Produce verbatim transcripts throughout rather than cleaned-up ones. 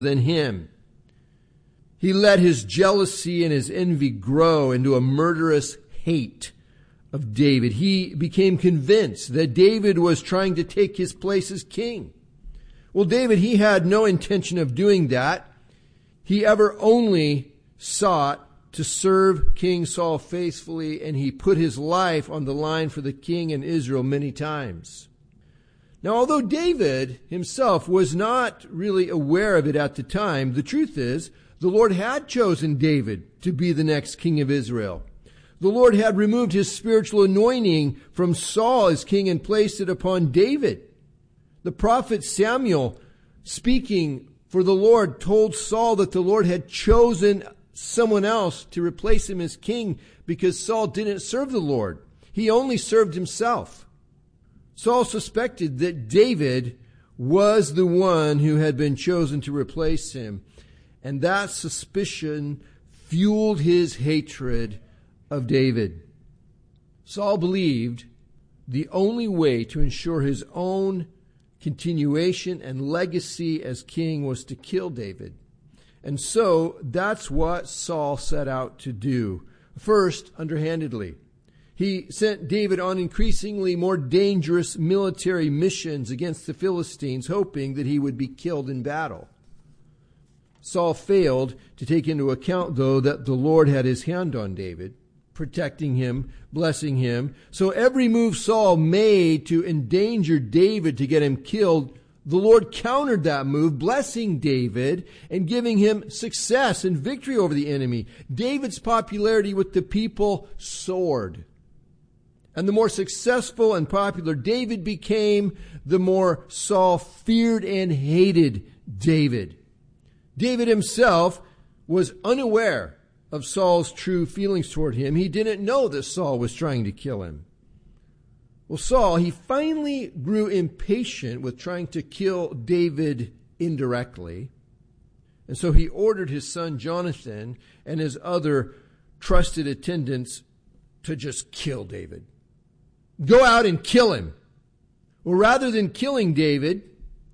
than him. He let his jealousy and his envy grow into a murderous hate of David. He became convinced that David was trying to take his place as king. Well, David, he had no intention of doing that. He ever only sought to serve King Saul faithfully, and he put his life on the line for the king and Israel many times. Now, although David himself was not really aware of it at the time, the truth is the Lord had chosen David to be the next king of Israel. The Lord had removed his spiritual anointing from Saul as king and placed it upon David. The prophet Samuel, speaking for the Lord, told Saul that the Lord had chosen someone else to replace him as king because Saul didn't serve the Lord. He only served himself. Saul suspected that David was the one who had been chosen to replace him, and that suspicion fueled his hatred of David. Saul believed the only way to ensure his own continuation and legacy as king was to kill David. And so that's what Saul set out to do. First, underhandedly. He sent David on increasingly more dangerous military missions against the Philistines, hoping that he would be killed in battle. Saul failed to take into account, though, that the Lord had his hand on David, protecting him, blessing him. So every move Saul made to endanger David to get him killed, the Lord countered that move, blessing David and giving him success and victory over the enemy. David's popularity with the people soared. And the more successful and popular David became, the more Saul feared and hated David. David himself was unaware of Saul's true feelings toward him. He didn't know that Saul was trying to kill him. Well, Saul, he finally grew impatient with trying to kill David indirectly. And so he ordered his son Jonathan and his other trusted attendants to just kill David. Go out and kill him. Well, rather than killing David,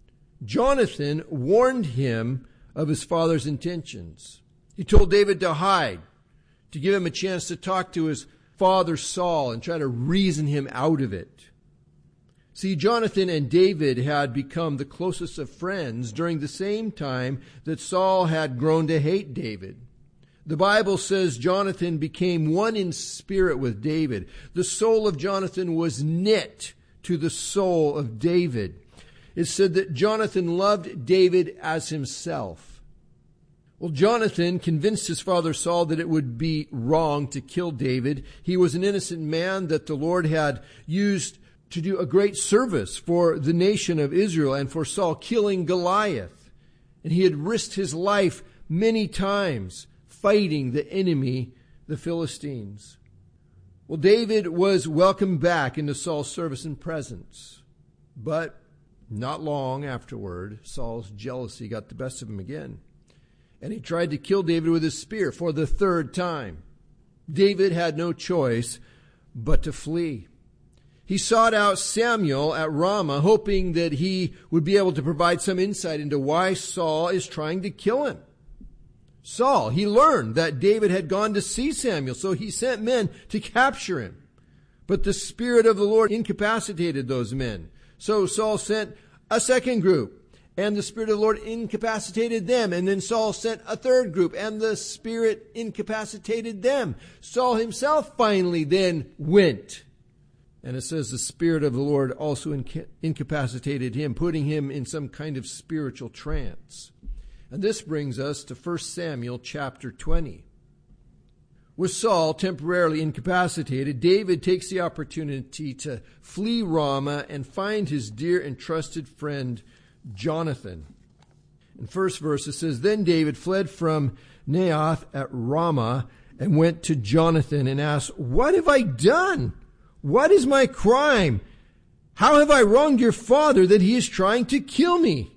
Jonathan warned him of his father's intentions. He told David to hide, to give him a chance to talk to his father Saul and try to reason him out of it. See, Jonathan and David had become the closest of friends during the same time that Saul had grown to hate David. The Bible says Jonathan became one in spirit with David. The soul of Jonathan was knit to the soul of David. It said that Jonathan loved David as himself. Well, Jonathan convinced his father Saul that it would be wrong to kill David. He was an innocent man that the Lord had used to do a great service for the nation of Israel and for Saul killing Goliath. And he had risked his life many times fighting the enemy, the Philistines. Well, David was welcomed back into Saul's service and presence. But not long afterward, Saul's jealousy got the best of him again. And he tried to kill David with his spear for the third time. David had no choice but to flee. He sought out Samuel at Ramah, hoping that he would be able to provide some insight into why Saul is trying to kill him. Saul, he learned that David had gone to see Samuel, so he sent men to capture him. But the Spirit of the Lord incapacitated those men. So Saul sent a second group, and the Spirit of the Lord incapacitated them. And then Saul sent a third group, and the Spirit incapacitated them. Saul himself finally then went. And it says the Spirit of the Lord also inca- incapacitated him, putting him in some kind of spiritual trance. And this brings us to First Samuel chapter twenty. With Saul temporarily incapacitated, David takes the opportunity to flee Ramah and find his dear and trusted friend Jonathan. In first verse it says, Then David fled from Naioth at Ramah and went to Jonathan and asked, What have I done? What is my crime? How have I wronged your father that he is trying to kill me?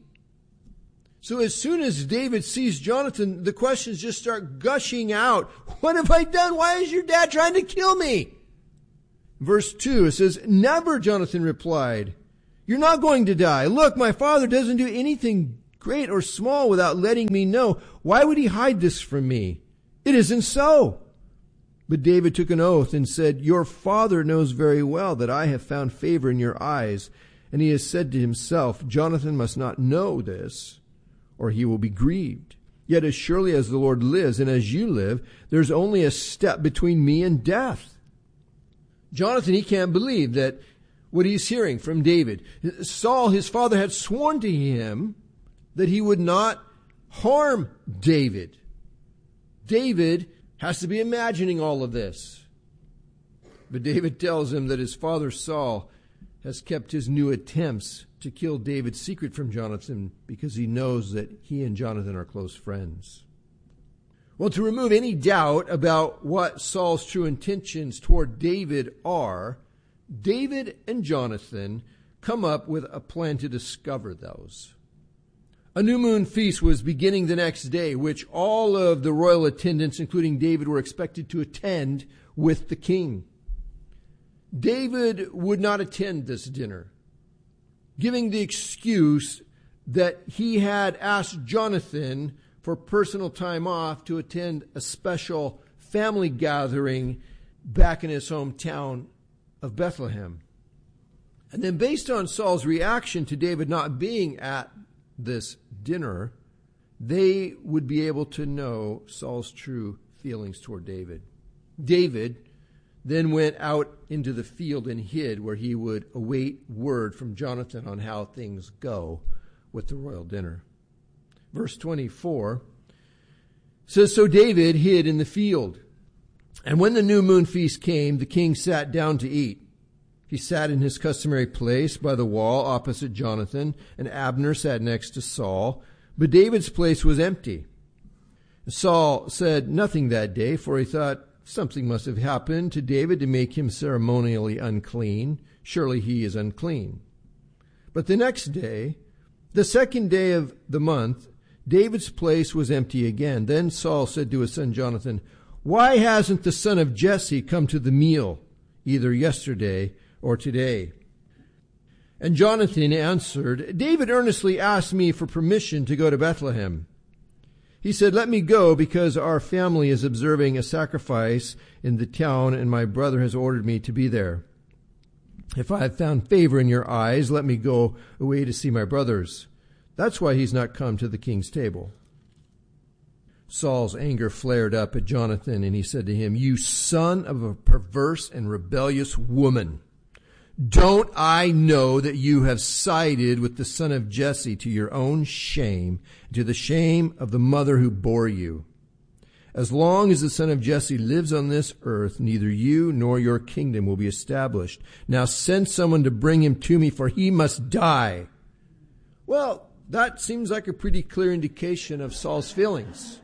So as soon as David sees Jonathan, the questions just start gushing out. What have I done? Why is your dad trying to kill me? Verse two, it says, Never, Jonathan replied. You're not going to die. Look, my father doesn't do anything great or small, without letting me know? Why would he hide this from me? It isn't so." But David took an oath and said, "Your father knows very well that I have found favor in your eyes." And he has said to himself, "Jonathan must not know this, or he will be grieved. Yet as surely as the Lord lives and as you live, there's only a step between me and death." Jonathan, he can't believe that what he's hearing from David. Saul, his father, had sworn to him that he would not harm David. David has to be imagining all of this. But David tells him that his father Saul has kept his new attempts to kill David secret from Jonathan because he knows that he and Jonathan are close friends. Well, to remove any doubt about what Saul's true intentions toward David are, David and Jonathan come up with a plan to discover those. A new moon feast was beginning the next day, which all of the royal attendants, including David, were expected to attend with the king. David would not attend this dinner, giving the excuse that he had asked Jonathan for personal time off to attend a special family gathering back in his hometown of Bethlehem. And then based on Saul's reaction to David not being at this dinner, they would be able to know Saul's true feelings toward David. David then went out into the field and hid, where he would await word from Jonathan on how things go with the royal dinner. Verse twenty-four says, "So David hid in the field. And when the new moon feast came, the king sat down to eat. He sat in his customary place by the wall opposite Jonathan, and Abner sat next to Saul. But David's place was empty. Saul said nothing that day, for he thought, something must have happened to David to make him ceremonially unclean. Surely he is unclean. But the next day, the second day of the month, David's place was empty again. Then Saul said to his son Jonathan, 'Why hasn't the son of Jesse come to the meal, either yesterday or today?' And Jonathan answered, 'David earnestly asked me for permission to go to Bethlehem. He said, let me go because our family is observing a sacrifice in the town and my brother has ordered me to be there. If I have found favor in your eyes, let me go away to see my brothers. That's why he's not come to the king's table.' Saul's anger flared up at Jonathan, and he said to him, 'You son of a perverse and rebellious woman, don't I know that you have sided with the son of Jesse to your own shame, to the shame of the mother who bore you? As long as the son of Jesse lives on this earth, neither you nor your kingdom will be established. Now send someone to bring him to me, for he must die.' Well, that seems like a pretty clear indication of Saul's feelings.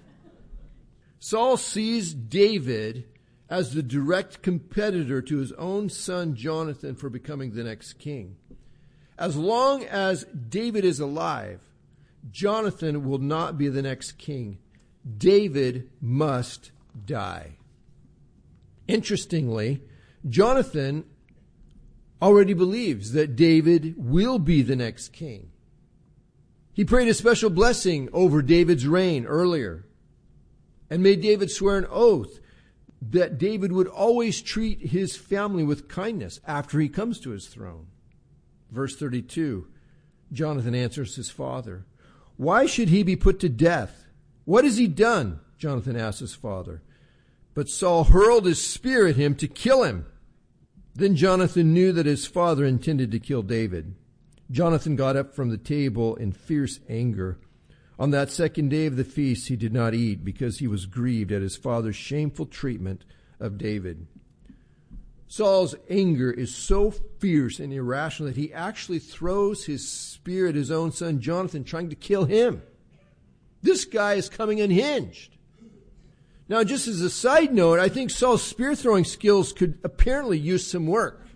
Saul sees David as the direct competitor to his own son Jonathan for becoming the next king. As long as David is alive, Jonathan will not be the next king. David must die. Interestingly, Jonathan already believes that David will be the next king. He prayed a special blessing over David's reign earlier and made David swear an oath that David would always treat his family with kindness after he comes to his throne. Verse thirty-two, Jonathan answers his father, "Why should he be put to death? What has he done?" Jonathan asked his father. But Saul hurled his spear at him to kill him. Then Jonathan knew that his father intended to kill David. Jonathan got up from the table in fierce anger. On that second day of the feast, he did not eat because he was grieved at his father's shameful treatment of David. Saul's anger is so fierce and irrational that he actually throws his spear at his own son Jonathan, trying to kill him. This guy is coming unhinged. Now, just as a side note, I think Saul's spear throwing skills could apparently use some work.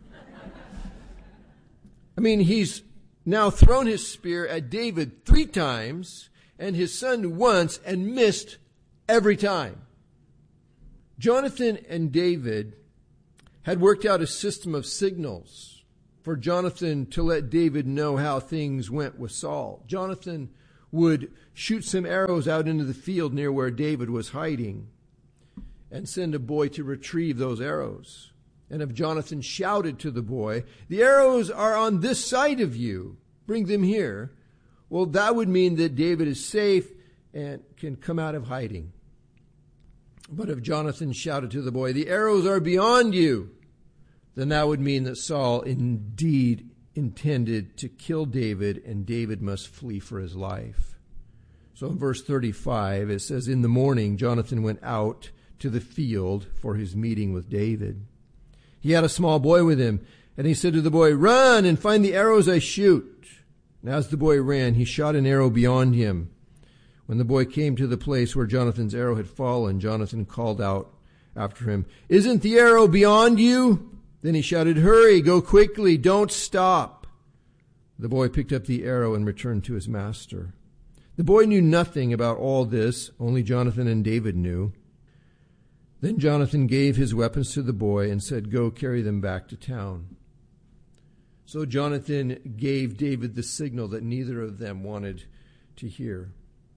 I mean, he's now thrown his spear at David three times and his son once and missed every time. Jonathan and David had worked out a system of signals for Jonathan to let David know how things went with Saul. Jonathan would shoot some arrows out into the field near where David was hiding and send a boy to retrieve those arrows. And if Jonathan shouted to the boy, "The arrows are on this side of you, bring them here," well, that would mean that David is safe and can come out of hiding. But if Jonathan shouted to the boy, "The arrows are beyond you," then that would mean that Saul indeed intended to kill David, and David must flee for his life. So in verse thirty-five, it says, "In the morning, Jonathan went out to the field for his meeting with David. He had a small boy with him, and he said to the boy, 'Run and find the arrows I shoot.' And as the boy ran, he shot an arrow beyond him. When the boy came to the place where Jonathan's arrow had fallen, Jonathan called out after him, 'Isn't the arrow beyond you?' Then he shouted, 'Hurry, go quickly, don't stop.' The boy picked up the arrow and returned to his master. The boy knew nothing about all this, only Jonathan and David knew. Then Jonathan gave his weapons to the boy and said, 'Go carry them back to town.' So Jonathan gave David the signal that neither of them wanted to hear.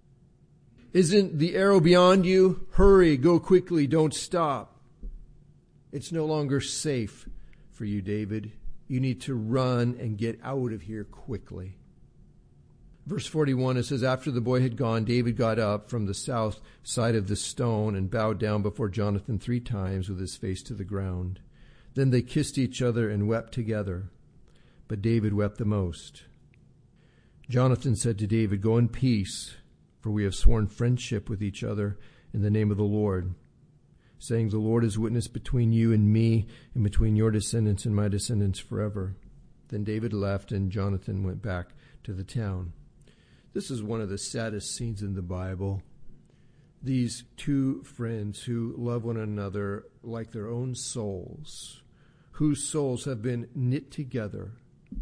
'Isn't the arrow beyond you? Hurry, go quickly, don't stop.' It's no longer safe for you, David. You need to run and get out of here quickly." Verse forty-one, it says, "After the boy had gone, David got up from the south side of the stone and bowed down before Jonathan three times with his face to the ground. Then they kissed each other and wept together. But David wept the most. Jonathan said to David, 'Go in peace, for we have sworn friendship with each other in the name of the Lord, saying, "The Lord is witness between you and me, and between your descendants and my descendants forever." Then David left, and Jonathan went back to the town." This is one of the saddest scenes in the Bible. These two friends who love one another like their own souls, whose souls have been knit together,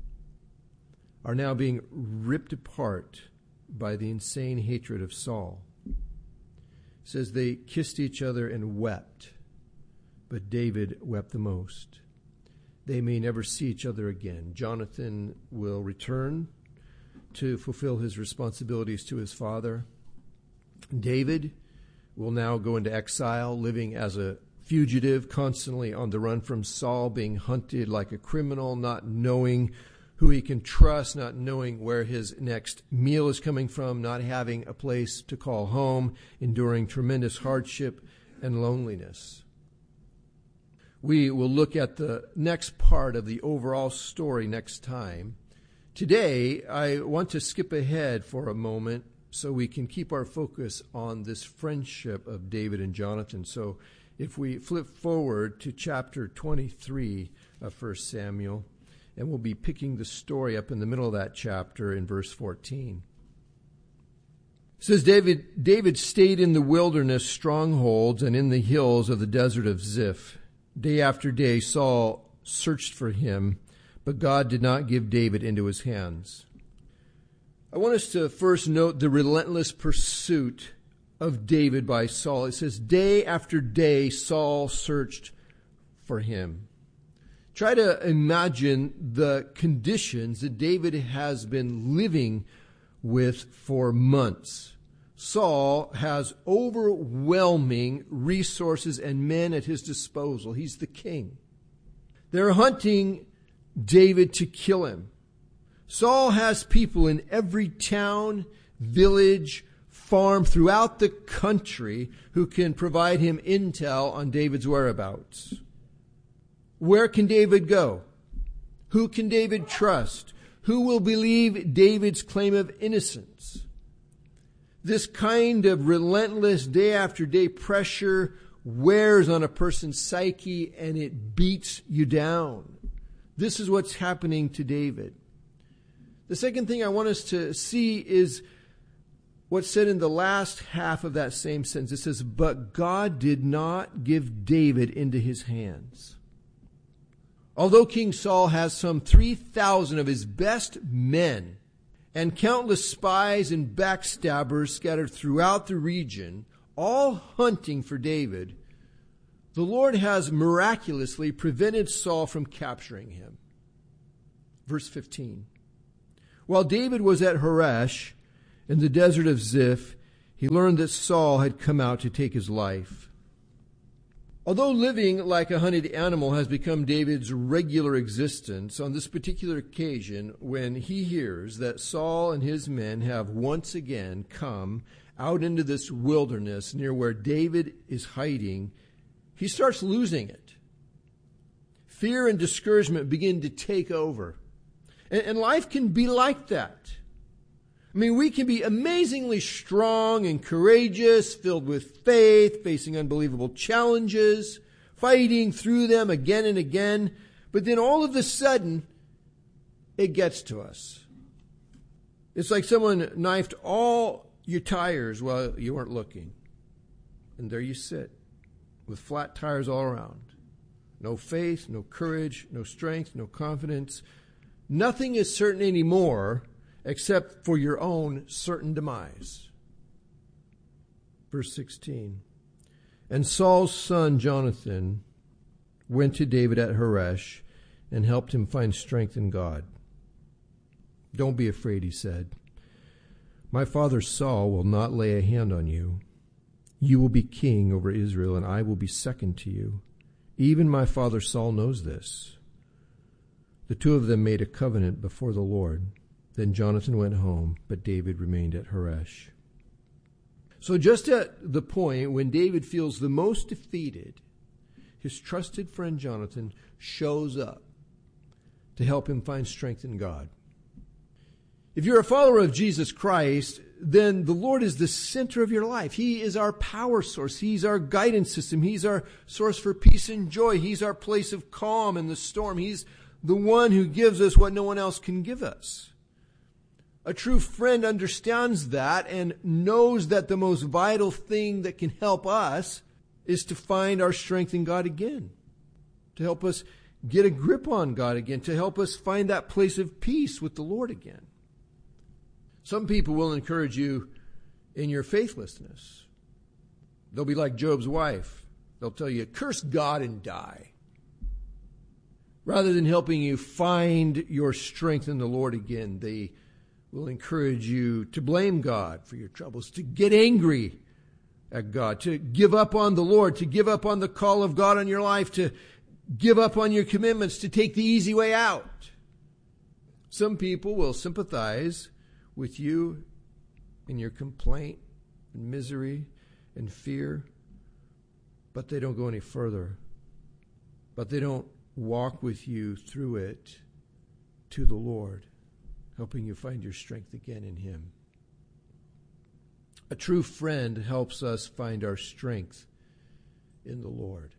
are now being ripped apart by the insane hatred of Saul. It says they kissed each other and wept, but David wept the most. They may never see each other again. Jonathan will return to fulfill his responsibilities to his father. David will now go into exile, living as a fugitive, constantly on the run from Saul, being hunted like a criminal, not knowing who he can trust, not knowing where his next meal is coming from, not having a place to call home, enduring tremendous hardship and loneliness. We will look at the next part of the overall story next time. Today, I want to skip ahead for a moment so we can keep our focus on this friendship of David and Jonathan. So if we flip forward to chapter twenty-three of First Samuel, and we'll be picking the story up in the middle of that chapter in verse fourteen. It says, David, David stayed in the wilderness strongholds and in the hills of the desert of Ziph. Day after day, Saul searched for him, but God did not give David into his hands. I want us to first note the relentless pursuit of David by Saul. It says, day after day, Saul searched for him. Try to imagine the conditions that David has been living with for months. Saul has overwhelming resources and men at his disposal. He's the king. They're hunting David to kill him. Saul has people in every town, village, farm throughout the country who can provide him intel on David's whereabouts. Where can David go? Who can David trust? Who will believe David's claim of innocence? This kind of relentless day after day pressure wears on a person's psyche and it beats you down. This is what's happening to David. The second thing I want us to see is what's said in the last half of that same sentence. It says, but God did not give David into his hands. Although King Saul has some three thousand of his best men and countless spies and backstabbers scattered throughout the region, all hunting for David, the Lord has miraculously prevented Saul from capturing him. Verse fifteen. While David was at Horesh, In the desert of Ziph, he learned that Saul had come out to take his life. Although living like a hunted animal has become David's regular existence, on this particular occasion, when he hears that Saul and his men have once again come out into this wilderness near where David is hiding, he starts losing it. Fear and discouragement begin to take over. And, and life can be like that. I mean, we can be amazingly strong and courageous, filled with faith, facing unbelievable challenges, fighting through them again and again. But then all of a sudden, it gets to us. It's like someone knifed all your tires while you weren't looking. And there you sit, with flat tires all around. No faith, no courage, no strength, no confidence. Nothing is certain anymore except for your own certain demise. Verse sixteen. And Saul's son Jonathan went to David at Horesh and helped him find strength in God. Don't be afraid, he said. My father Saul will not lay a hand on you. You will be king over Israel, and I will be second to you. Even my father Saul knows this. The two of them made a covenant before the Lord. Then Jonathan went home, but David remained at Horesh. So just at the point when David feels the most defeated, his trusted friend Jonathan shows up to help him find strength in God. If you're a follower of Jesus Christ, then the Lord is the center of your life. He is our power source. He's our guidance system. He's our source for peace and joy. He's our place of calm in the storm. He's the one who gives us what no one else can give us. A true friend understands that and knows that the most vital thing that can help us is to find our strength in God again, to help us get a grip on God again, to help us find that place of peace with the Lord again. Some people will encourage you in your faithlessness. They'll be like Job's wife. They'll tell you, curse God and die. Rather than helping you find your strength in the Lord again, they will encourage you to blame God for your troubles, to get angry at God, to give up on the Lord, to give up on the call of God on your life, to give up on your commitments, to take the easy way out. Some people will sympathize with you in your complaint and misery and fear, but they don't go any further. But they don't walk with you through it to the Lord, helping you find your strength again in Him. A true friend helps us find our strength in the Lord.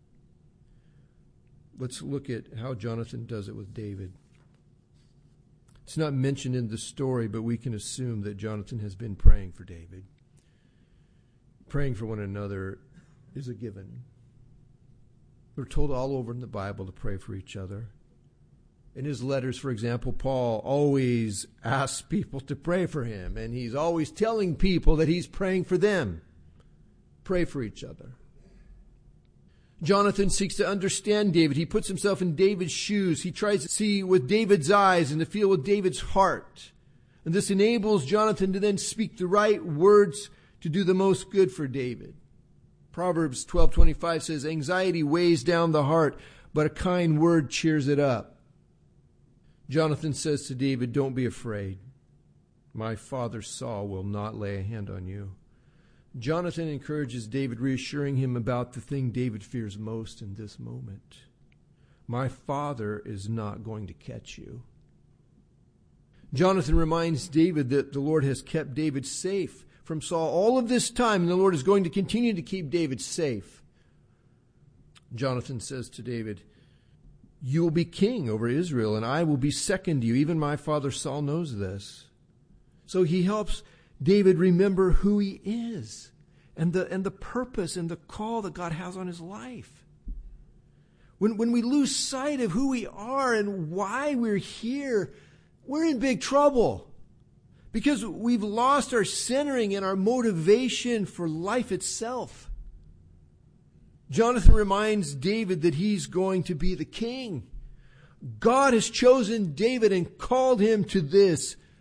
Let's look at how Jonathan does it with David. It's not mentioned in the story, but we can assume that Jonathan has been praying for David. Praying for one another is a given. We're told all over in the Bible to pray for each other. In his letters, for example, Paul always asks people to pray for him, and he's always telling people that he's praying for them. Pray for each other. Jonathan seeks to understand David. He puts himself in David's shoes. He tries to see with David's eyes and to feel with David's heart. And this enables Jonathan to then speak the right words to do the most good for David. Proverbs twelve twenty-five says, anxiety weighs down the heart, but a kind word cheers it up. Jonathan says to David, don't be afraid. My father Saul will not lay a hand on you. Jonathan encourages David, reassuring him about the thing David fears most in this moment. My father is not going to catch you. Jonathan reminds David that the Lord has kept David safe from Saul all of this time, and the Lord is going to continue to keep David safe. Jonathan says to David, you will be king over Israel, and I will be second to you. Even my father Saul knows this. So he helps David remember who he is and the and the purpose and the call that God has on his life. When, when we lose sight of who we are and why we're here, we're in big trouble because we've lost our centering and our motivation for life itself. Jonathan reminds David that he's going to be the king. God has chosen David and called him to this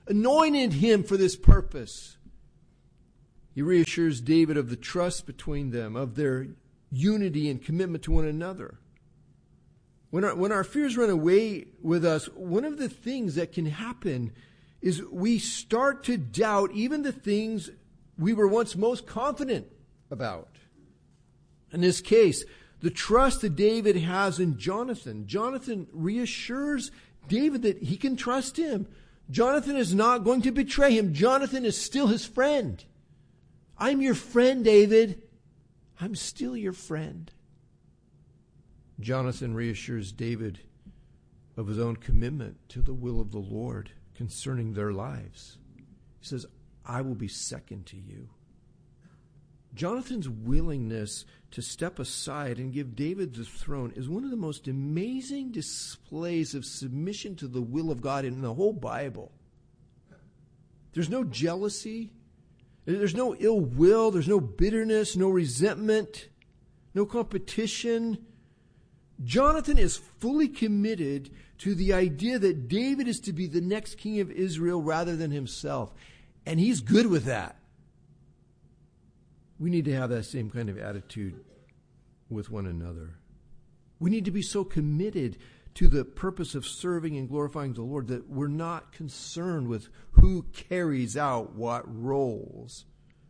anointed him for this purpose. He reassures David of the trust between them, of their unity and commitment to one another. When our, when our fears run away with us, one of the things that can happen is we start to doubt even the things we were once most confident about. In this case, the trust that David has in Jonathan. Jonathan reassures David that he can trust him. Jonathan is not going to betray him. Jonathan is still his friend. I'm your friend, David. I'm still your friend. Jonathan reassures David of his own commitment to the will of the Lord concerning their lives. He says, I will be second to you. Jonathan's willingness to step aside and give David the throne is one of the most amazing displays of submission to the will of God in the whole Bible. There's no jealousy. There's no ill will. There's no bitterness, no resentment, no competition. Jonathan is fully committed to the idea that David is to be the next king of Israel rather than himself. And he's good with that. We need to have that same kind of attitude with one another. We need to be so committed to the purpose of serving and glorifying the Lord that we're not concerned with who carries out what roles.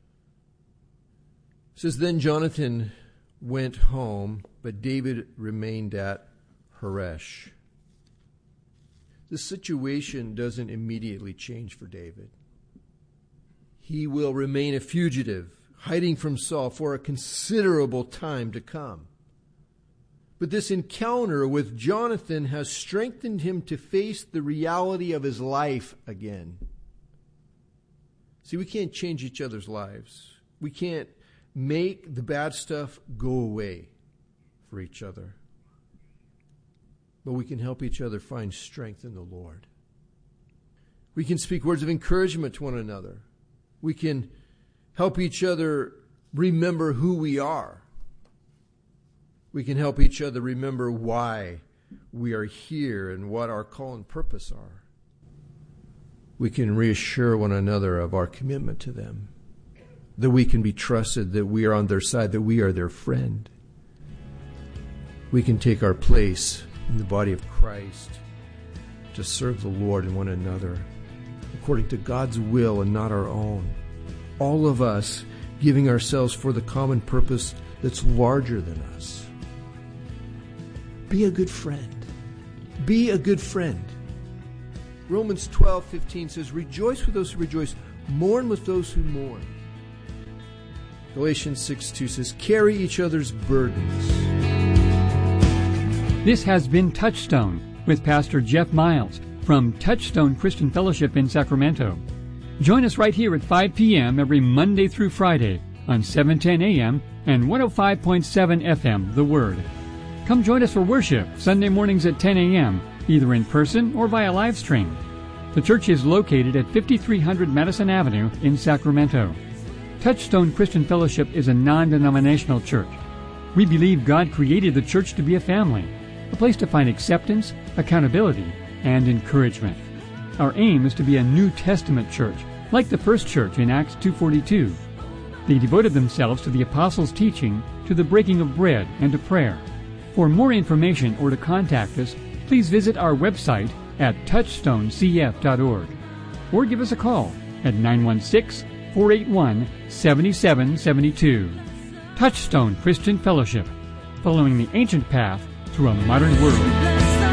It says, then Jonathan went home, but David remained at Horesh. The situation doesn't immediately change for David. He will remain a fugitive, hiding from Saul for a considerable time to come. But this encounter with Jonathan has strengthened him to face the reality of his life again. See, we can't change each other's lives. We can't make the bad stuff go away for each other. But we can help each other find strength in the Lord. We can speak words of encouragement to one another. We can help each other remember who we are. We can help each other remember why we are here and what our call and purpose are. We can reassure one another of our commitment to them, that we can be trusted, that we are on their side, that we are their friend. We can take our place in the body of Christ to serve the Lord and one another according to God's will and not our own. All of us giving ourselves for the common purpose that's larger than us. Be a good friend. Be a good friend. Romans twelve fifteen says, rejoice with those who rejoice, mourn with those who mourn. Galatians six two says, carry each other's burdens. This has been Touchstone with Pastor Jeff Miles from Touchstone Christian Fellowship in Sacramento. Join us right here at five p.m. every Monday through Friday on seven ten a.m. and one oh five point seven F M, The Word. Come join us for worship Sunday mornings at ten a.m., either in person or via live stream. The church is located at fifty-three hundred Madison Avenue in Sacramento. Touchstone Christian Fellowship is a non-denominational church. We believe God created the church to be a family, a place to find acceptance, accountability, and encouragement. Our aim is to be a New Testament church, like the first church in Acts two forty-two. They devoted themselves to the apostles' teaching, to the breaking of bread, and to prayer. For more information or to contact us, please visit our website at touchstone c f dot org or give us a call at nine one six, four eight one, seven seven seven two. Touchstone Christian Fellowship, following the ancient path through a modern world.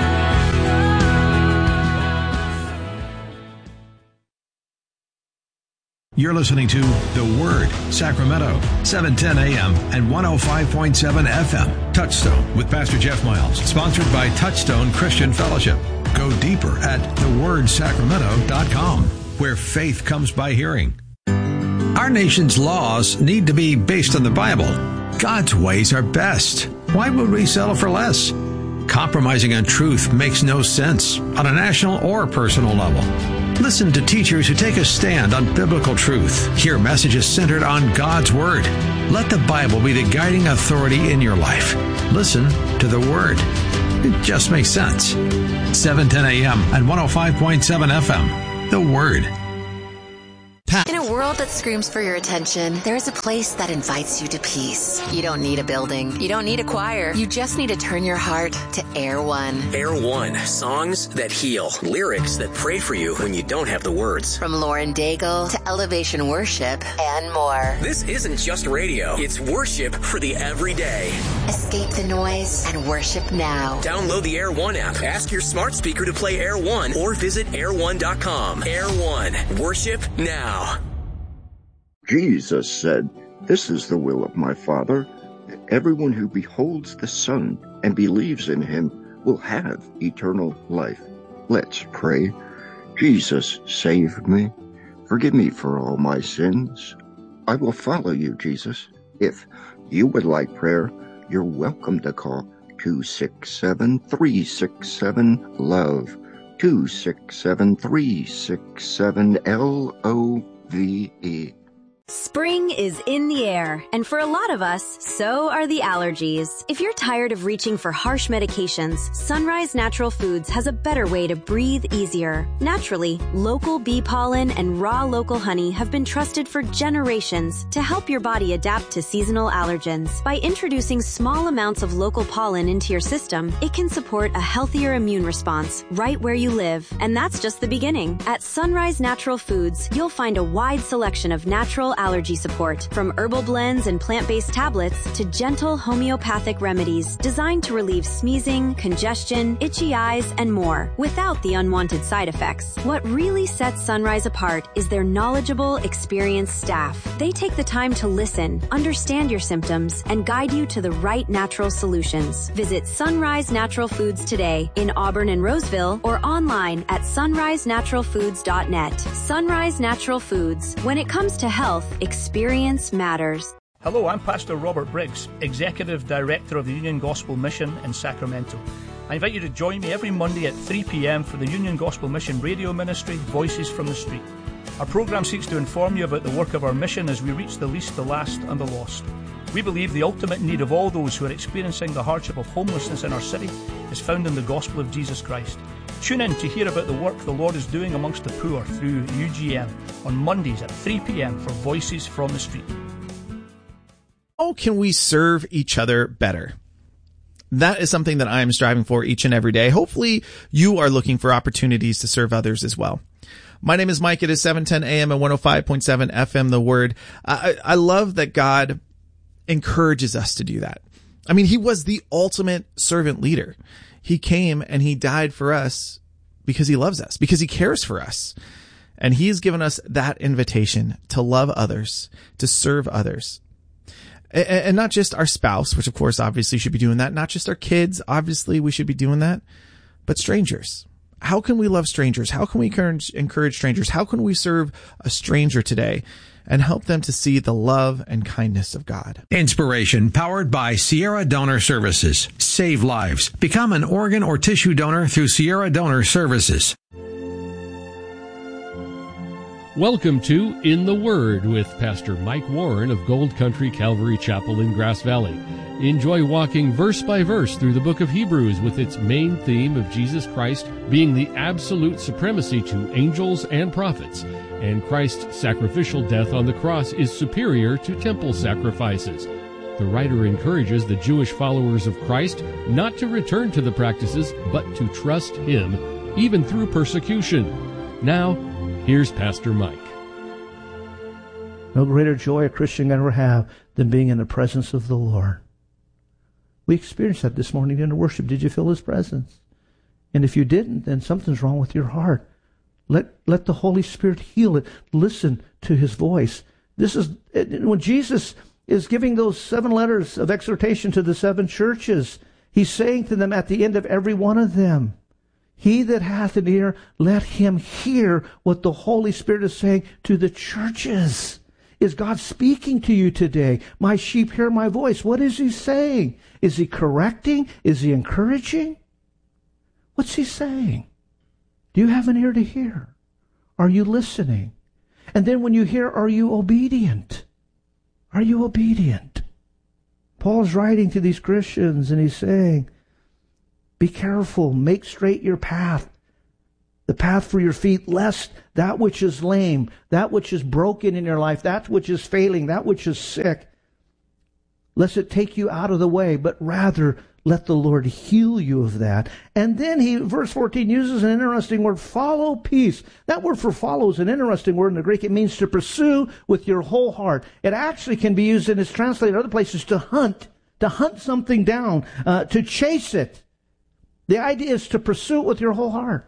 You're listening to The Word, Sacramento, seven ten a.m. and one oh five point seven F M. Touchstone with Pastor Jeff Miles, sponsored by Touchstone Christian Fellowship. Go deeper at the word sacramento dot com, where faith comes by hearing. Our nation's laws need to be based on the Bible. God's ways are best. Why would we settle for less? Compromising on truth makes no sense on a national or personal level. Listen to teachers who take a stand on biblical truth. Hear messages centered on God's Word. Let the Bible be the guiding authority in your life. Listen to the Word. It just makes sense. seven ten a.m. and one oh five point seven F M. The Word. In a world that screams for your attention, there's a place that invites you to peace. You don't need a building. You don't need a choir. You just need to turn your heart to Air One. Air One. Songs that heal. Lyrics that pray for you when you don't have the words. From Lauren Daigle to Elevation Worship and more. This isn't just radio. It's worship for the everyday. Escape the noise and worship now. Download the Air One app. Ask your smart speaker to play Air One or visit air one dot com. Air One. Worship now. Jesus said, "This is the will of my Father, that everyone who beholds the Son and believes in him will have eternal life." Let's pray. Jesus, save me. Forgive me for all my sins. I will follow you, Jesus. If you would like prayer, you're welcome to call two six seven, three six seven, LOVE, two six seven, three six seven, L O V E. Spring is in the air, and for a lot of us, so are the allergies. If you're tired of reaching for harsh medications, Sunrise Natural Foods has a better way to breathe easier. Naturally, local bee pollen and raw local honey have been trusted for generations to help your body adapt to seasonal allergens. By introducing small amounts of local pollen into your system, it can support a healthier immune response right where you live. And that's just the beginning. At Sunrise Natural Foods, you'll find a wide selection of natural allergy support, from herbal blends and plant-based tablets to gentle homeopathic remedies designed to relieve sneezing, congestion, itchy eyes, and more without the unwanted side effects. What really sets Sunrise apart is their knowledgeable, experienced staff. They take the time to listen, understand your symptoms, and guide you to the right natural solutions. Visit Sunrise Natural Foods today in Auburn and Roseville or online at sunrise natural foods dot net. Sunrise Natural Foods. When it comes to health, experience matters. Hello, I'm Pastor Robert Briggs, Executive Director of the Union Gospel Mission in Sacramento. I invite you to join me every Monday at three p.m. for the Union Gospel Mission radio ministry, Voices from the Street. Our program seeks to inform you about the work of our mission as we reach the least, the last, and the lost. We believe the ultimate need of all those who are experiencing the hardship of homelessness in our city is found in the gospel of Jesus Christ. Tune in to hear about the work the Lord is doing amongst the poor through U G M on Mondays at three p.m. for Voices from the Street. How can we serve each other better? That is something that I am striving for each and every day. Hopefully you are looking for opportunities to serve others as well. My name is Mike. It is seven ten a.m. and one oh five point seven F M, The Word. I, I love that God encourages us to do that. I mean, he was the ultimate servant leader. He came and he died for us because he loves us, because he cares for us. And he has given us that invitation to love others, to serve others. And not just our spouse, which of course obviously should be doing that. Not just our kids, obviously we should be doing that, but strangers. How can we love strangers? How can we encourage, encourage strangers? How can we serve a stranger today and help them to see the love and kindness of God? Inspiration powered by Sierra Donor Services. Save lives. Become an organ or tissue donor through Sierra Donor Services. Welcome to In the Word with Pastor Mike Warren of Gold Country Calvary Chapel in Grass Valley. Enjoy walking verse by verse through the book of Hebrews with its main theme of Jesus Christ being the absolute supremacy to angels and prophets, and Christ's sacrificial death on the cross is superior to temple sacrifices. The writer encourages the Jewish followers of Christ not to return to the practices, but to trust Him, even through persecution. Now, here's Pastor Mike. No greater joy a Christian can ever have than being in the presence of the Lord. We experienced that this morning in the worship. Did you feel His presence? And if you didn't, then something's wrong with your heart. Let, let the Holy Spirit heal it. Listen to His voice. This is, when Jesus is giving those seven letters of exhortation to the seven churches, He's saying to them at the end of every one of them, he that hath an ear, let him hear what the Holy Spirit is saying to the churches. Is God speaking to you today? My sheep hear my voice. What is He saying? Is He correcting? Is He encouraging? What's He saying? Do you have an ear to hear? Are you listening? And then when you hear, are you obedient? Are you obedient? Paul's writing to these Christians and he's saying, be careful, make straight your path. the path for your feet, lest that which is lame, that which is broken in your life, that which is failing, that which is sick, lest it take you out of the way, but rather let the Lord heal you of that. And then he, verse fourteen, uses an interesting word, follow peace. That word for follow is an interesting word in the Greek. It means to pursue with your whole heart. It actually can be used, and it's translated in other places, to hunt, to hunt something down, uh, to chase it. The idea is to pursue it with your whole heart.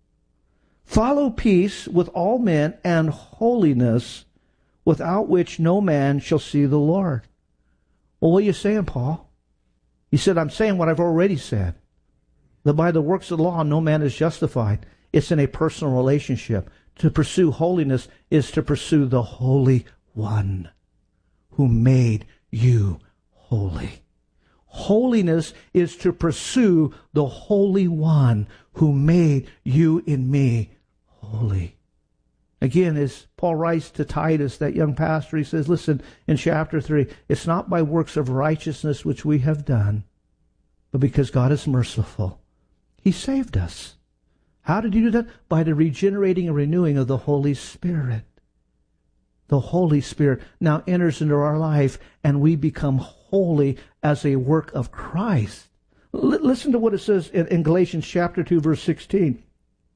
Follow peace with all men and holiness, without which no man shall see the Lord. Well, what are you saying, Paul? He said, I'm saying what I've already said. That by the works of the law, no man is justified. It's in a personal relationship. To pursue holiness is to pursue the Holy One who made you holy. Holiness is to pursue the Holy One who made you and me holy. Again, as Paul writes to Titus, that young pastor, he says, listen, in chapter three, it's not by works of righteousness which we have done, but because God is merciful. He saved us. How did he do that? By the regenerating and renewing of the Holy Spirit. The Holy Spirit now enters into our life, and we become holy as a work of Christ. L- listen to what it says in, in Galatians chapter two, verse sixteen.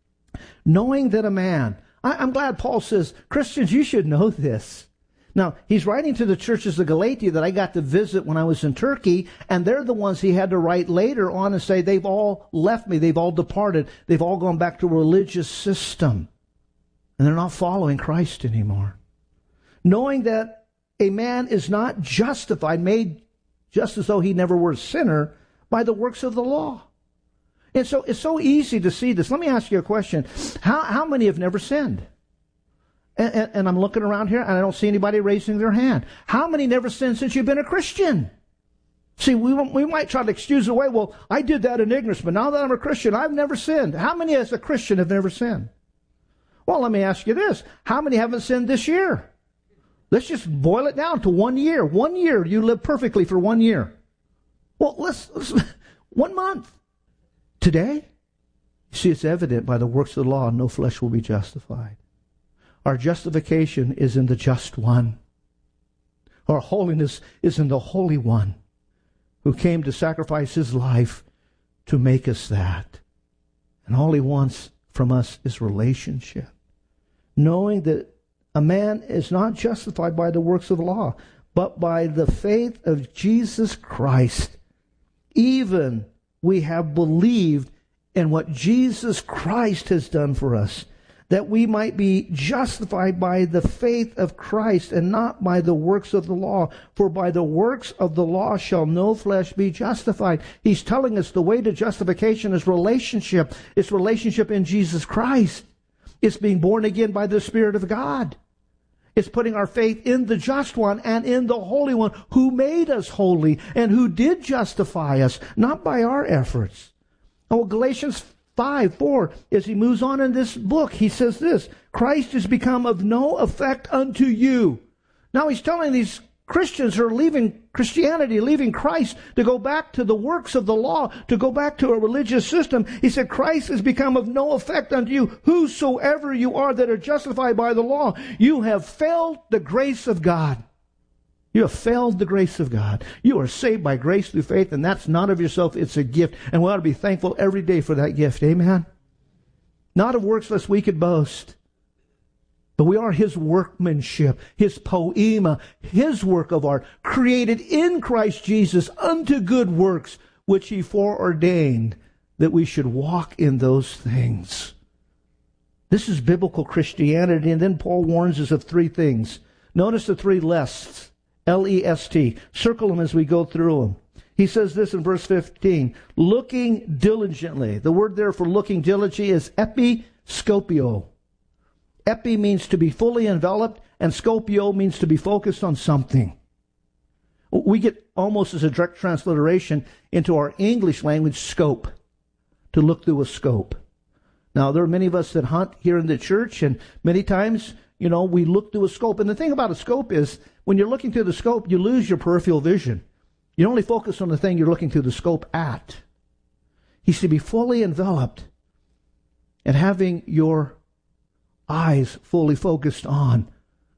Knowing that a man... I'm glad Paul says, Christians, you should know this. Now, he's writing to the churches of Galatia that I got to visit when I was in Turkey, and they're the ones he had to write later on and say, they've all left me, they've all departed, they've all gone back to a religious system, and they're not following Christ anymore. Knowing that a man is not justified, made just as though he never were a sinner, by the works of the law. And so it's so easy to see this. Let me ask you a question. How how many have never sinned? And, and, and I'm looking around here, and I don't see anybody raising their hand. How many never sinned since you've been a Christian? See, we we might try to excuse it away. Well, I did that in ignorance, but now that I'm a Christian, I've never sinned. How many as a Christian have never sinned? Well, let me ask you this. How many haven't sinned this year? Let's just boil it down to one year. One year, you lived perfectly for one year. Well, let's, let's one month. Today, you see, it's evident by the works of the law, no flesh will be justified. Our justification is in the just one. Our holiness is in the Holy One who came to sacrifice his life to make us that. And all he wants from us is relationship. Knowing that a man is not justified by the works of the law, but by the faith of Jesus Christ. Even we have believed in what Jesus Christ has done for us, that we might be justified by the faith of Christ and not by the works of the law. For by the works of the law shall no flesh be justified. He's telling us the way to justification is relationship. It's relationship in Jesus Christ. It's being born again by the Spirit of God. It's putting our faith in the just one and in the Holy One who made us holy and who did justify us, not by our efforts. Oh, Galatians five, four, as he moves on in this book, he says this, Christ is become of no effect unto you. Now he's telling these Christians who are leaving Christianity, leaving Christ, to go back to the works of the law, to go back to a religious system. He said, Christ has become of no effect unto you. Whosoever you are that are justified by the law, you have failed the grace of God. You have failed the grace of God. You are saved by grace through faith, and that's not of yourself. It's a gift, and we ought to be thankful every day for that gift. Amen? Not of works lest we could boast. But we are his workmanship, his poema, his work of art, created in Christ Jesus unto good works, which he foreordained that we should walk in those things. This is biblical Christianity, and then Paul warns us of three things. Notice the three lests, L E S T. Circle them as we go through them. He says this in verse fifteen, looking diligently. The word there for looking diligently is episcopio. Epi means to be fully enveloped, and scopio means to be focused on something. We get almost as a direct transliteration into our English language, scope, to look through a scope. Now, there are many of us that hunt here in the church, and many times, you know, we look through a scope. And the thing about a scope is, when you're looking through the scope, you lose your peripheral vision. You only focus on the thing you're looking through the scope at. He's to be fully enveloped. and having your eyes fully focused on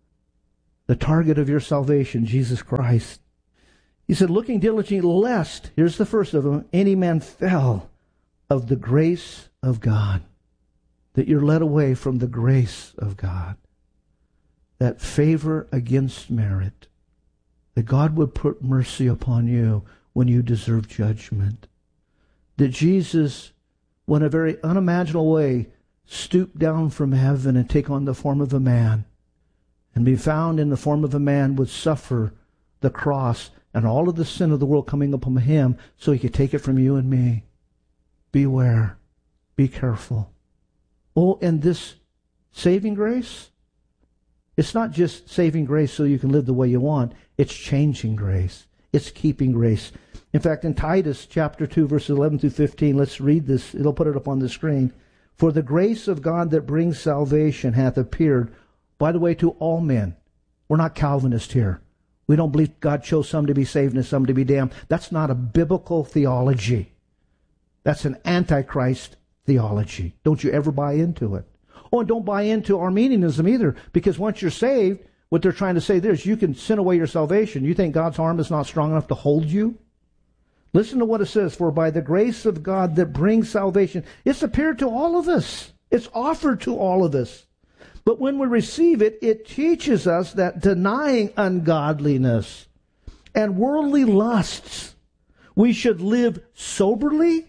the target of your salvation, Jesus Christ. He said, looking diligently lest, here's the first of them, any man fell of the grace of God. That you're led away from the grace of God. That favor against merit. That God would put mercy upon you when you deserve judgment. That Jesus, in a very unimaginable way, stoop down from heaven and take on the form of a man, and be found in the form of a man, would suffer the cross and all of the sin of the world coming upon him so he could take it from you and me. Beware. Be careful. Oh, and this saving grace, it's not just saving grace so you can live the way you want. It's changing grace. It's keeping grace. In fact, in Titus chapter two, verses eleven through fifteen, let's read this. It'll put it up on the screen. For the grace of God that brings salvation hath appeared, by the way, to all men. We're not Calvinist here. We don't believe God chose some to be saved and some to be damned. That's not a biblical theology. That's an antichrist theology. Don't you ever buy into it. Oh, and don't buy into Arminianism either, because once you're saved, what they're trying to say there is you can sin away your salvation. You think God's arm is not strong enough to hold you? Listen to what it says. For by the grace of God that brings salvation, it's appeared to all of us. It's offered to all of us. But when we receive it, it teaches us that denying ungodliness and worldly lusts, we should live soberly.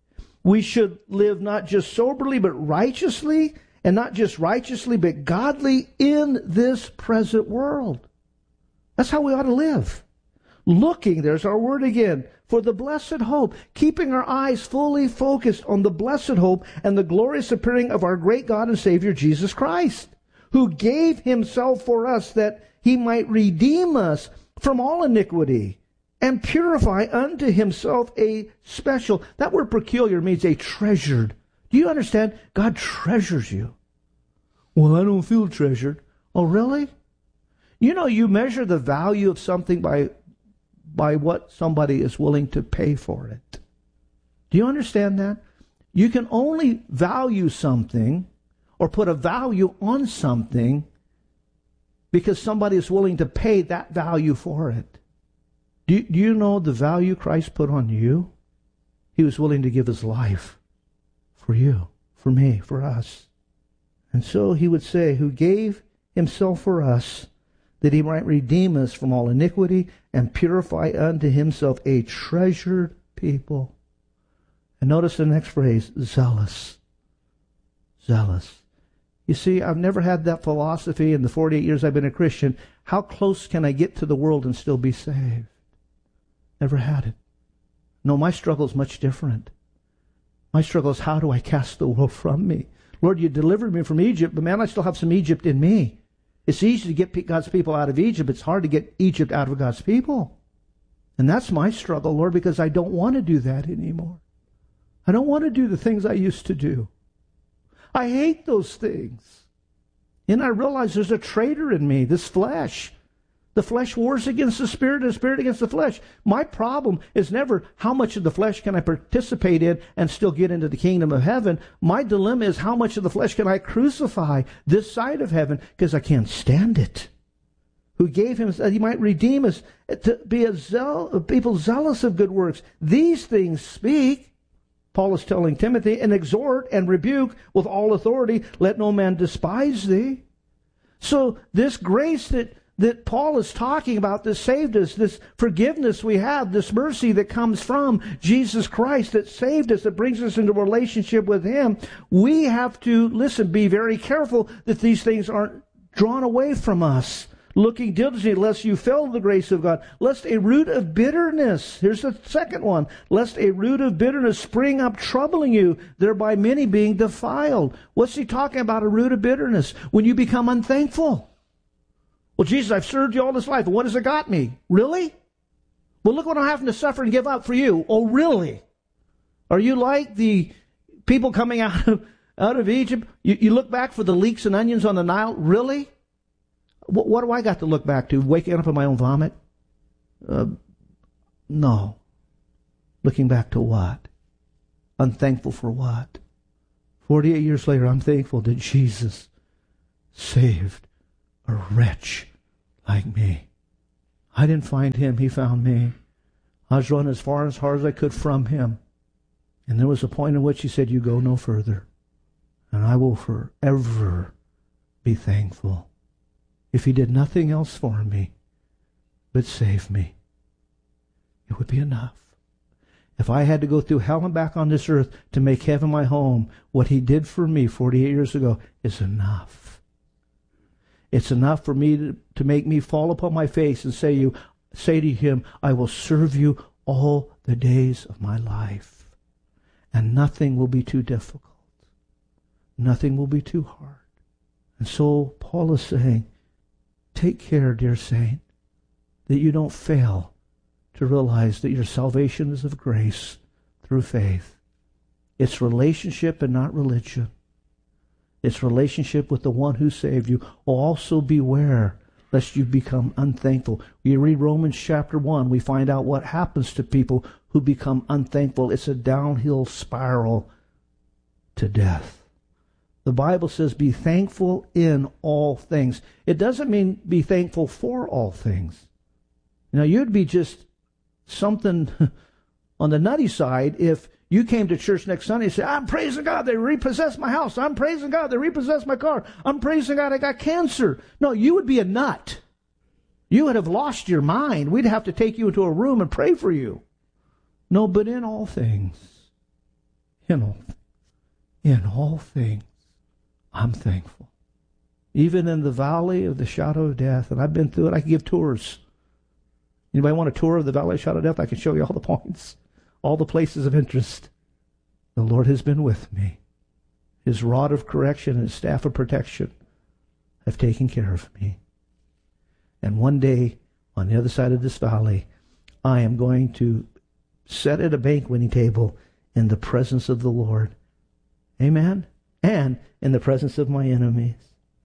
We should live not just soberly, but righteously. And not just righteously, but godly in this present world. That's how we ought to live. Looking, there's our word again, for the blessed hope, keeping our eyes fully focused on the blessed hope and the glorious appearing of our great God and Savior, Jesus Christ, who gave himself for us that he might redeem us from all iniquity and purify unto himself a special. That word peculiar means a treasured. Do you understand? God treasures you. Well, I don't feel treasured. Oh, really? You know, you measure the value of something by by what somebody is willing to pay for it. Do you understand that? You can only value something or put a value on something because somebody is willing to pay that value for it. Do, do you know the value Christ put on you? He was willing to give his life for you, for me, for us. And so he would say, who gave himself for us, that he might redeem us from all iniquity and purify unto himself a treasured people. And notice the next phrase, zealous. Zealous. You see, I've never had that philosophy in the forty-eight years I've been a Christian. How close can I get to the world and still be saved? Never had it. No, my struggle is much different. My struggle is, how do I cast the world from me? Lord, you delivered me from Egypt, but man, I still have some Egypt in me. It's easy to get God's people out of Egypt. It's hard to get Egypt out of God's people. And that's my struggle, Lord, because I don't want to do that anymore. I don't want to do the things I used to do. I hate those things. And I realize there's a traitor in me, this flesh. The flesh wars against the spirit and the spirit against the flesh. My problem is never how much of the flesh can I participate in and still get into the kingdom of heaven. My dilemma is how much of the flesh can I crucify this side of heaven, because I can't stand it. Who gave him that he might redeem us, to be a zeal, people zealous of good works. These things speak, Paul is telling Timothy, and exhort and rebuke with all authority. Let no man despise thee. So this grace that that Paul is talking about, that saved us, this forgiveness we have, this mercy that comes from Jesus Christ that saved us, that brings us into a relationship with him, we have to, listen, be very careful that these things aren't drawn away from us. Looking diligently, lest you fail the grace of God, lest a root of bitterness, here's the second one, lest a root of bitterness spring up troubling you, thereby many being defiled. What's he talking about, a root of bitterness? When you become unthankful. Well, Jesus, I've served you all this life, and what has it got me? Really? Well, look what I'm having to suffer and give up for you. Oh, really? Are you like the people coming out of, out of Egypt? You, you look back for the leeks and onions on the Nile? Really? What, what do I got to look back to? Waking up in my own vomit? Uh, no. Looking back to what? Unthankful for what? forty-eight years later, I'm thankful that Jesus saved a wretch like me. I didn't find him, he found me. I was running as far and as hard as I could from him. And there was a point in which he said, you go no further. And I will forever be thankful. If he did nothing else for me but save me, it would be enough. If I had to go through hell and back on this earth to make heaven my home, what he did for me forty-eight years ago is enough. It's enough for me to, to make me fall upon my face and say you say to him, I will serve you all the days of my life. And nothing will be too difficult. Nothing will be too hard. And so Paul is saying, take care, dear saint, that you don't fail to realize that your salvation is of grace through faith. It's relationship and not religion. It's relationship with the one who saved you. Also beware lest you become unthankful. We read Romans chapter one, we find out what happens to people who become unthankful. It's a downhill spiral to death. The Bible says, be thankful in all things. It doesn't mean be thankful for all things. Now, you'd be just something on the nutty side if you came to church next Sunday and said, I'm praising God, they repossessed my house. I'm praising God, they repossessed my car. I'm praising God, I got cancer. No, you would be a nut. You would have lost your mind. We'd have to take you into a room and pray for you. No, but in all things, in all, in all things, I'm thankful. Even in the valley of the shadow of death, and I've been through it, I can give tours. Anybody want a tour of the valley of the shadow of death? I can show you all the points, all the places of interest. The Lord has been with me. His rod of correction and his staff of protection have taken care of me. And one day, on the other side of this valley, I am going to sit at a banqueting table in the presence of the Lord. Amen? And in the presence of my enemies.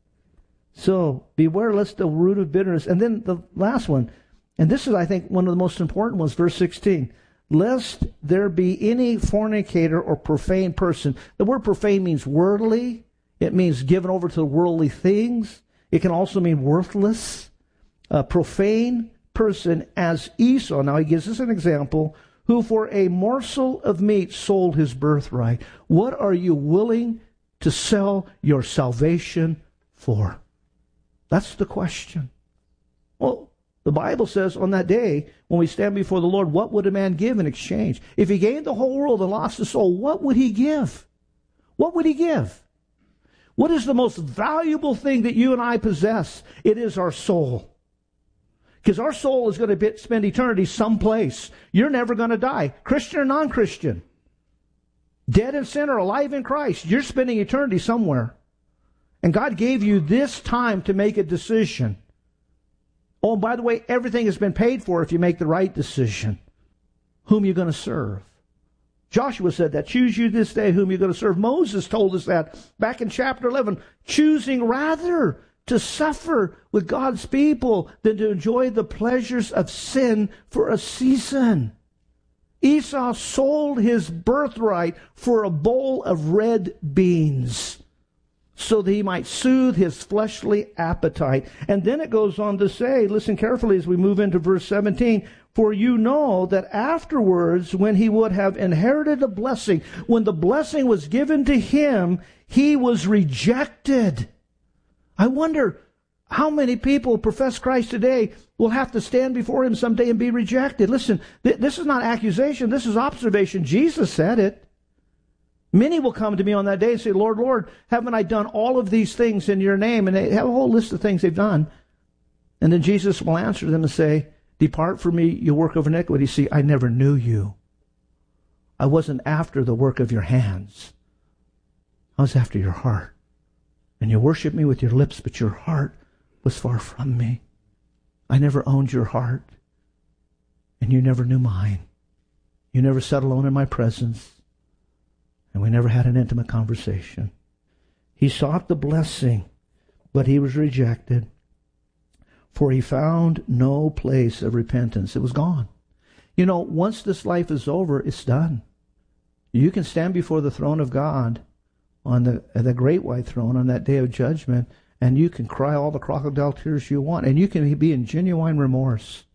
So, beware lest the root of bitterness. And then the last one, and this is, I think, one of the most important ones, verse sixteen. Lest there be any fornicator or profane person. The word profane means worldly. It means given over to worldly things. It can also mean worthless. A profane person as Esau. Now, he gives us an example. Who for a morsel of meat sold his birthright. What are you willing to sell your salvation for? That's the question. Well, the Bible says on that day, when we stand before the Lord, what would a man give in exchange? If he gained the whole world and lost his soul, what would he give? What would he give? What is the most valuable thing that you and I possess? It is our soul. Because our soul is going to spend eternity someplace. You're never going to die. Christian or non-Christian. Dead in sin or alive in Christ. You're spending eternity somewhere. And God gave you this time to make a decision. Oh, and by the way, everything has been paid for if you make the right decision. Whom you're going to serve. Joshua said that. Choose you this day whom you're going to serve. Moses told us that back in chapter eleven. Choosing rather to suffer with God's people than to enjoy the pleasures of sin for a season. Esau sold his birthright for a bowl of red beans so that he might soothe his fleshly appetite. And then it goes on to say, listen carefully as we move into verse seventeen, for you know that afterwards, when he would have inherited a blessing, when the blessing was given to him, he was rejected. I wonder how many people profess Christ today will have to stand before him someday and be rejected. Listen, th- this is not accusation. This is observation. Jesus said it. Many will come to me on that day and say, Lord, Lord, haven't I done all of these things in your name? And they have a whole list of things they've done. And then Jesus will answer them and say, depart from me, you work of iniquity. See, I never knew you. I wasn't after the work of your hands. I was after your heart. And you worship me with your lips, but your heart was far from me. I never owned your heart, and you never knew mine. You never sat alone in my presence, and we never had an intimate conversation. He sought the blessing, but he was rejected, for he found no place of repentance. It was gone. You know, once this life is over, it's done. You can stand before the throne of God on the the great white throne on that day of judgment, and you can cry all the crocodile tears you want, and you can be in genuine remorse.